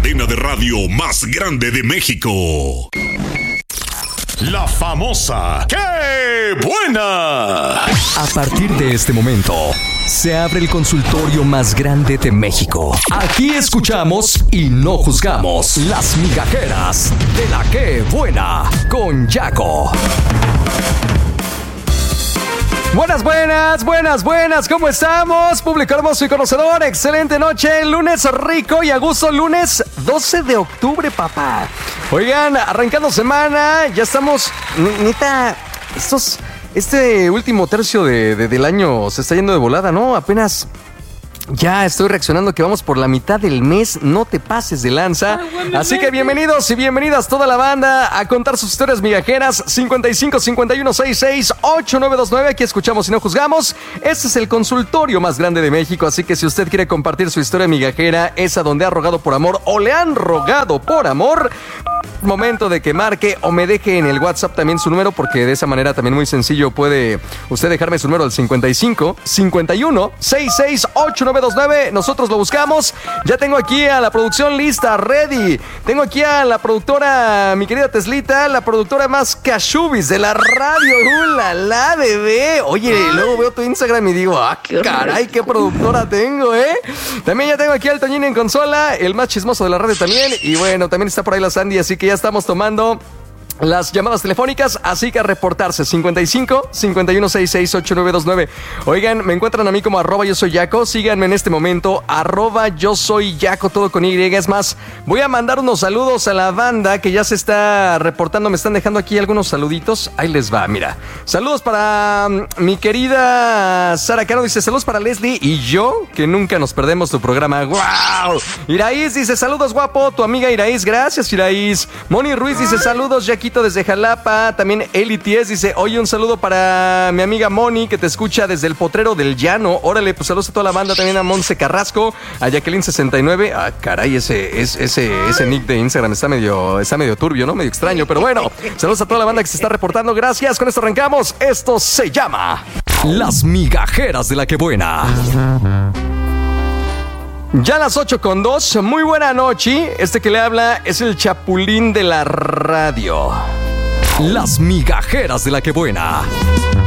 cadena de radio más grande de México. La famosa ¡Qué buena! A partir de este momento, se abre el consultorio más grande de México. Aquí escuchamos y no juzgamos las migajeras de la Qué buena con Yaco. Buenas, ¿cómo estamos? Público hermoso y conocedor, excelente noche, lunes rico y a gusto, lunes 12 de octubre, papá. Oigan, arrancando semana, ya estamos, neta, este último tercio del año se está yendo de volada, ¿no? Apenas... Ya estoy reaccionando que vamos por la mitad del mes, no te pases de lanza. Así que bienvenidos y bienvenidas toda la banda a contar sus historias migajeras. 55 51 66 8929, aquí escuchamos y no juzgamos. Este es el consultorio más grande de México, así que si usted quiere compartir su historia migajera, esa donde ha rogado por amor o le han rogado por amor, momento de que marque o me deje en el WhatsApp también su número, porque de esa manera también muy sencillo puede usted dejarme su número al 55 51 66 8929. Nosotros lo buscamos. Ya tengo aquí a la producción lista, ready. Tengo aquí a la productora, mi querida Teslita, la productora más cachubis de la radio. La bebé. Oye, luego veo tu Instagram y digo, caray, qué productora tengo, También ya tengo aquí al Toñín en consola, el más chismoso de la radio también. Y bueno, también está por ahí la Sandy, así que ya estamos tomando las llamadas telefónicas, así que a reportarse 55 51 66 8929. Oigan, me encuentran a mí como @yo soy Yaco. Síganme en este momento, @yo soy Yaco, todo con Y. Es más, voy a mandar unos saludos a la banda que ya se está reportando. Me están dejando aquí algunos saluditos. Ahí les va, mira. Saludos para mi querida Sara Caro, dice saludos para Leslie y yo, que nunca nos perdemos tu programa. ¡Wow! Iraíz dice saludos, guapo, tu amiga Iraíz. Gracias, Iraíz. Moni Ruiz dice saludos, Jackie desde Jalapa. También Eli Ties dice, oye, un saludo para mi amiga Moni, que te escucha desde el Potrero del Llano. Órale, pues saludos a toda la banda, también a Monse Carrasco, a Jacqueline69. Ah, caray, ese nick de Instagram está medio turbio, ¿no? Medio extraño, pero bueno, saludos a toda la banda que se está reportando. Gracias, con esto arrancamos. Esto se llama Las Migajeras de la Qué buena. Ya las 8:02, muy buena noche. Este que le habla es el Chapulín de la radio. Las Migajeras de la Qué buena.